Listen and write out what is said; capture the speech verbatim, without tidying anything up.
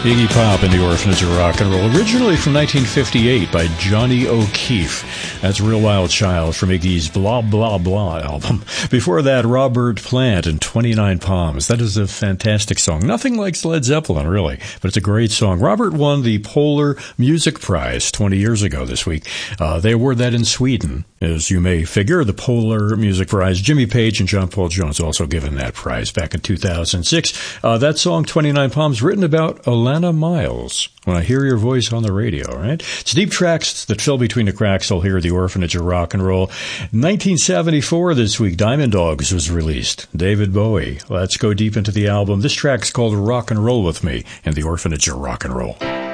Iggy Pop and the Orphanage of Rock and Roll, originally from nineteen fifty-eight by Johnny O'Keefe. That's Real Wild Child from Iggy's Blah Blah Blah album. Before that, Robert Plant and twenty-nine Palms. That is a fantastic song. Nothing like Led Zeppelin, really, but it's a great song. Robert won the Polar Music Prize twenty years ago this week. Uh, they award that in Sweden, as you may figure, the Polar Music Prize. Jimmy Page and John Paul Jones also given that prize back in two thousand six. Uh, that song, twenty-nine Palms, written about Alana Miles. When I hear your voice on the radio, right? It's deep tracks that fill between the cracks. I'll hear the Orphanage of Rock and Roll. nineteen seventy-four this week, Diamond Dogs was released. David Bowie. Let's go deep into the album. This track's called Rock and Roll With Me and the Orphanage of Rock and Roll.